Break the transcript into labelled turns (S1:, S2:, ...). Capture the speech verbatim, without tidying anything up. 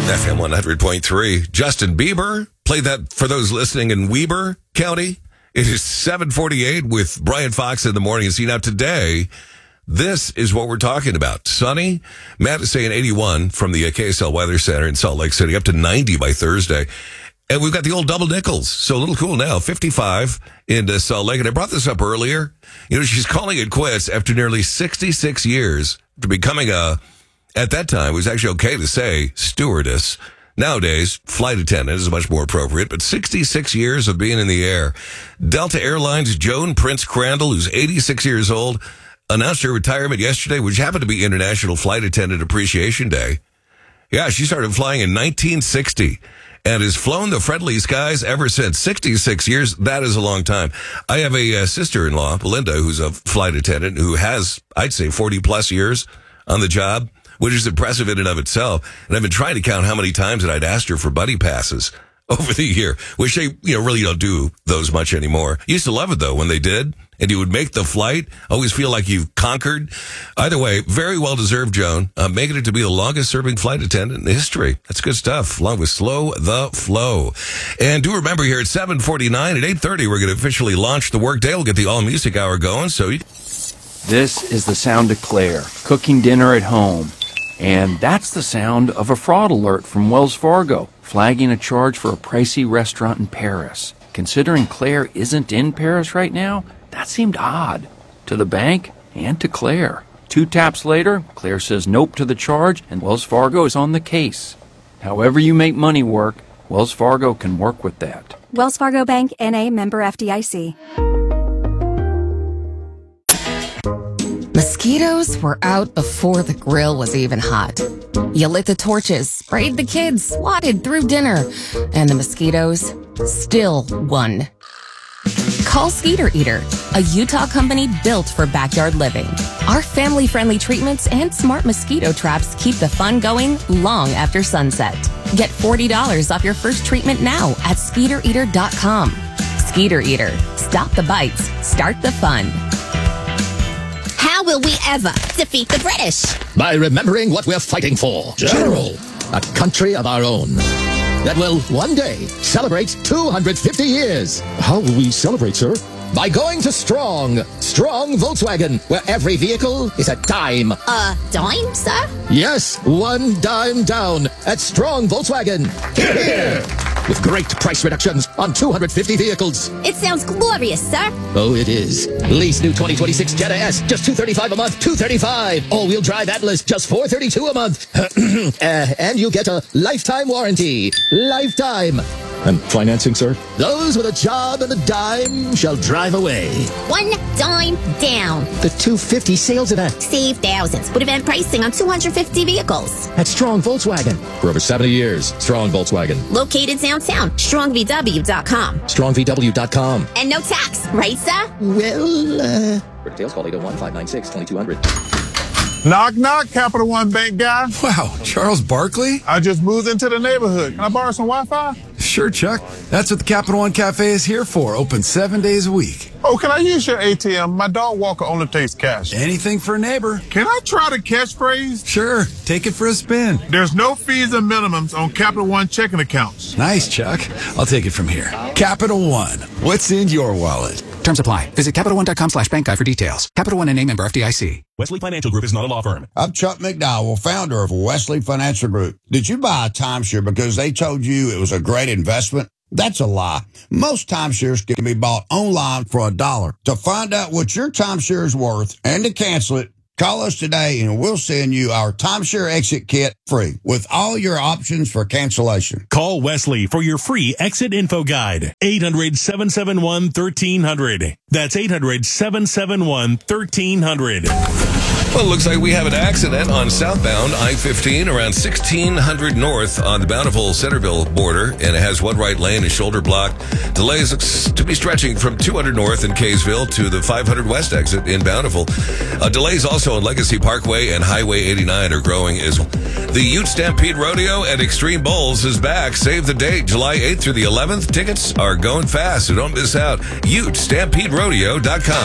S1: F M one hundred point three. Justin Bieber played that for those listening in Weber County. It is seven forty-eight with Brian Fox in the morning. See, now today, this is what we're talking about. Sunny. Matt is saying eighty-one from the K S L Weather Center in Salt Lake City, up to ninety by Thursday. And we've got the old double nickels. So a little cool now. fifty-five in Salt Lake. And I brought this up earlier. You know, she's calling it quits after nearly sixty-six years to becoming a, at that time, it was actually okay to say stewardess. Nowadays, flight attendant is much more appropriate, but sixty-six years of being in the air. Delta Airlines' Joan Prince Crandall, who's eighty-six years old, announced her retirement yesterday, which happened to be International Flight Attendant Appreciation Day. Yeah, she started flying in nineteen sixty and has flown the friendly skies ever since. sixty-six years, that is a long time. I have a uh, sister-in-law, Belinda, who's a flight attendant who has, I'd say, forty plus years on the job, which is impressive in and of itself. And I've been trying to count how many times that I'd asked her for buddy passes over the year, which they, you know, really don't do those much anymore. Used to love it, though, when they did, and you would make the flight. Always feel like you've conquered. Either way, very well-deserved, Joan, uh, making it to be the longest-serving flight attendant in history. That's good stuff, along with Slow the Flow. And do remember, here at seven forty-nine, at eight thirty, we're going to officially launch the workday. We'll get the all-music hour going, so... You-
S2: This is the sound of Claire, cooking dinner at home. And that's the sound of a fraud alert from Wells Fargo, flagging a charge for a pricey restaurant in Paris. Considering Claire isn't in Paris right now, that seemed odd. To the bank and to Claire. Two taps later, Claire says nope to the charge, and Wells Fargo is on the case. However you make money work, Wells Fargo can work with that.
S3: Wells Fargo Bank, N A, member F D I C.
S4: Mosquitoes were out before the grill was even hot. You lit the torches, sprayed the kids, swatted through dinner, and the mosquitoes still won. Call Skeeter Eater, a Utah company built for backyard living. Our family-friendly treatments and smart mosquito traps keep the fun going long after sunset. Get forty dollars off your first treatment now at skeeter eater dot com. Skeeter Eater. Stop the bites. Start the fun.
S5: How will we ever defeat the British?
S6: By remembering what we're fighting for. General. A country of our own that will one day celebrate two hundred fifty years.
S7: How will we celebrate, sir?
S6: By going to Strong. Strong Volkswagen, where every vehicle is a dime.
S5: A dime, sir?
S6: Yes, one dime down at Strong Volkswagen. Here, here. With great price reductions on two hundred fifty vehicles.
S5: It sounds glorious, sir.
S6: Oh, it is. Lease new twenty twenty-six Jetta S, just two hundred thirty-five dollars a month, two hundred thirty-five dollars. All-wheel drive Atlas, just four hundred thirty-two dollars a month. uh, and you get a lifetime warranty. Lifetime.
S7: And financing, sir?
S6: Those with a job and a dime shall drive away.
S5: One dime down.
S6: The two hundred fifty sales event.
S5: Save thousands with event pricing on two hundred fifty vehicles.
S6: At Strong Volkswagen.
S7: For over seventy years, Strong Volkswagen.
S5: Located downtown. strong v w dot com.
S6: strong v w dot com.
S5: And no tax, right, sir?
S6: Well, uh...
S7: For details, call eight oh one, five nine six, two two zero zero.
S8: Knock, knock, Capital One Bank guy.
S9: Wow, Charles Barkley?
S8: I just moved into the neighborhood. Can I borrow some Wi-Fi?
S9: Sure, Chuck. That's what the Capital One Cafe is here for. Open seven days a week.
S8: Oh, can I use your A T M? My dog walker only takes cash.
S9: Anything for a neighbor.
S8: Can I try the catchphrase?
S9: Sure. Take it for a spin.
S8: There's no fees and minimums on Capital One checking accounts.
S9: Nice, Chuck. I'll take it from here. Capital One. What's in your wallet?
S10: Terms apply. Visit Capital One dot com slash bank guide for details. Capital One N A member F D I C.
S11: Wesley Financial Group is not a law firm.
S12: I'm Chuck McDowell, founder of Wesley Financial Group. Did you buy a timeshare because they told you it was a great investment? That's a lie. Most timeshares can be bought online for a dollar. To find out what your timeshare is worth and to cancel it, call us today and we'll send you our timeshare exit kit free with all your options for cancellation.
S11: Call Wesley for your free exit info guide. eight hundred, seven seven one, one three zero zero. That's eight hundred, seven seven one, one three zero zero.
S1: Well, it looks like we have an accident on southbound I fifteen around sixteen hundred north on the Bountiful Centerville border, and it has one right lane and shoulder blocked. Delays looks to be stretching from two hundred north in Kaysville to the five hundred west exit in Bountiful. Uh, delays also on Legacy Parkway and Highway eighty-nine are growing as well. The Ute Stampede Rodeo at Extreme Bowls is back. Save the date, July eighth through the eleventh. Tickets are going fast, so don't miss out. Ute Stampede Rodeo dot com.